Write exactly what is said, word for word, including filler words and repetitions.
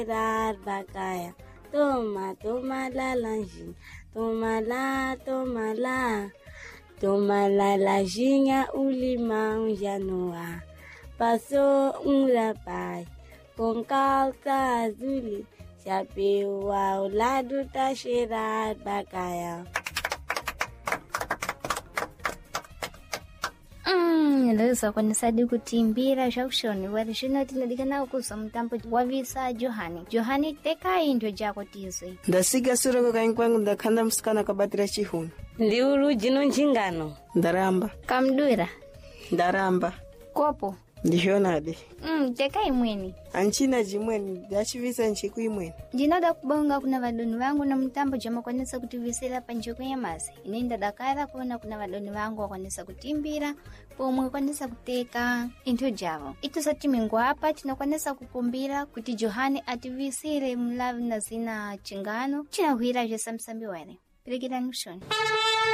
Bakaya, toma, toma la lanjinha, toma lá, toma lá, toma lá lanjinha, o limão já no ar. Passou um rapaz com calça azul, chapéu ao lado tá cheirado bacalhau. Nilisa kwa nisadi kutimbira shaushoni wali shino tinadikana ukusa mtampo wavisa Johani. Johani teka indio jako tizwe. Ndasiga suroko kainkwangu ndakanda msikana kabatira chihuni. Ndiuru jino njingano. Ndaramba. Kamduira. Ndaramba. Kopo. Ndihonade. Mm, teka imweni. Anchina jimweni, dachivisa nchiku imweni. Ndinoda kubonga kuna vadoni wangu na mtambo jama kwanisa kutivisila panchiku ya masi. Ininda dakara kuna kuna vadoni wangu kwanisa kutimbira, pomwe kwanisa kuteka into javo. Itu satimingu hapa tina kwanisa kukumbira kuti Johani ativisile mlavi na zina chingano. China huira je samsambi wale. Pirikira nushoni.